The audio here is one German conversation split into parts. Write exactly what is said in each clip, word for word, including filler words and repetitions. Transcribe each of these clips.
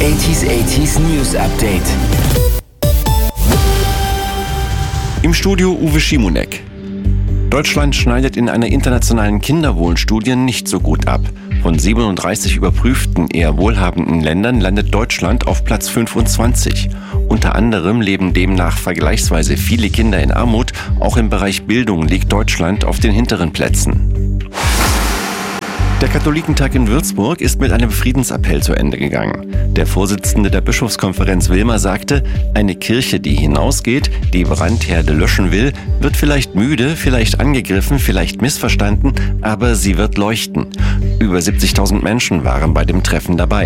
achtziger achtziger News Update. Im Studio Uwe Schimonek. Deutschland schneidet in einer internationalen Kinderwohlstudie nicht so gut ab. Von siebenunddreißig überprüften, eher wohlhabenden Ländern landet Deutschland auf Platz fünfundzwanzig. Unter anderem leben demnach vergleichsweise viele Kinder in Armut. Auch im Bereich Bildung liegt Deutschland auf den hinteren Plätzen. Der Katholikentag in Würzburg ist mit einem Friedensappell zu Ende gegangen. Der Vorsitzende der Bischofskonferenz Wilmer sagte, eine Kirche, die hinausgeht, die Brandherde löschen will, wird vielleicht müde, vielleicht angegriffen, vielleicht missverstanden, aber sie wird leuchten. Über siebzigtausend Menschen waren bei dem Treffen dabei.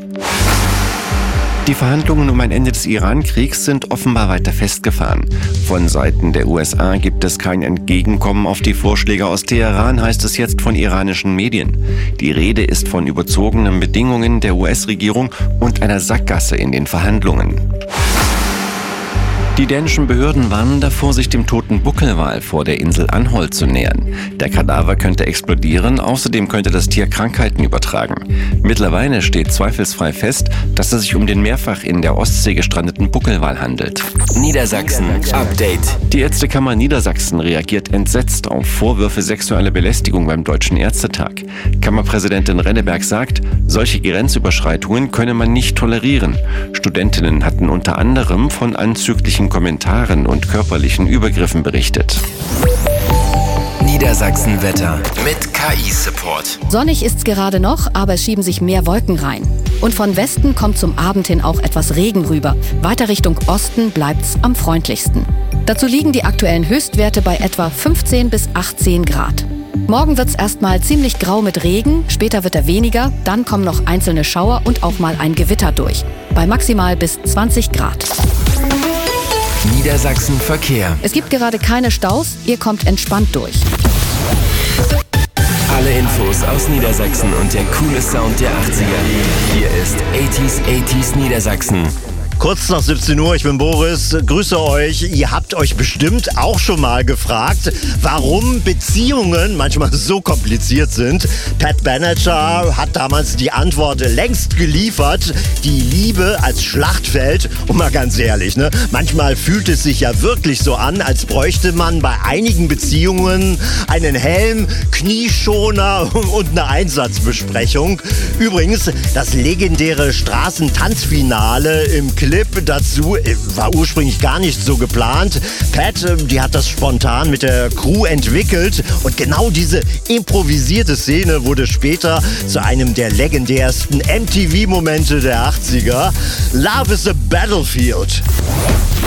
Die Verhandlungen um ein Ende des Iran-Kriegs sind offenbar weiter festgefahren. Von Seiten der U S A gibt es kein Entgegenkommen auf die Vorschläge aus Teheran, heißt es jetzt von iranischen Medien. Die Rede ist von überzogenen Bedingungen der U S-Regierung und einer Sackgasse in den Verhandlungen. Die dänischen Behörden warnen davor, sich dem toten Buckelwal vor der Insel Anholt zu nähern. Der Kadaver könnte explodieren, außerdem könnte das Tier Krankheiten übertragen. Mittlerweile steht zweifelsfrei fest, dass es sich um den mehrfach in der Ostsee gestrandeten Buckelwal handelt. Niedersachsen Update. Die Ärztekammer Niedersachsen reagiert entsetzt auf Vorwürfe sexueller Belästigung beim Deutschen Ärztetag. Kammerpräsidentin Renneberg sagt, solche Grenzüberschreitungen könne man nicht tolerieren. Studentinnen hatten unter anderem von anzüglichen Kommentaren und körperlichen Übergriffen berichtet. Niedersachsen Wetter mit K I-Support. Sonnig ist's gerade noch, aber es schieben sich mehr Wolken rein. Und von Westen kommt zum Abend hin auch etwas Regen rüber. Weiter Richtung Osten bleibt's am freundlichsten. Dazu liegen die aktuellen Höchstwerte bei etwa fünfzehn bis achtzehn Grad. Morgen wird's erstmal ziemlich grau mit Regen, später wird er weniger, dann kommen noch einzelne Schauer und auch mal ein Gewitter durch. Bei maximal bis zwanzig Grad. Niedersachsen Verkehr. Es gibt gerade keine Staus, ihr kommt entspannt durch. Alle Infos aus Niedersachsen und der coole Sound der achtziger. Hier ist achtziger achtziger Niedersachsen. Kurz nach siebzehn Uhr, ich bin Boris, grüße euch. Ihr habt euch bestimmt auch schon mal gefragt, warum Beziehungen manchmal so kompliziert sind. Pat Benatar hat damals die Antwort längst geliefert. Die Liebe als Schlachtfeld. Und mal ganz ehrlich, ne? Manchmal fühlt es sich ja wirklich so an, als bräuchte man bei einigen Beziehungen einen Helm, Knieschoner und eine Einsatzbesprechung. Übrigens, das legendäre Straßentanzfinale im Clip dazu war ursprünglich gar nicht so geplant. Pat, die hat das spontan mit der Crew entwickelt und genau diese improvisierte Szene wurde später zu einem der legendärsten M T V-Momente der achtziger. Love is a Battlefield.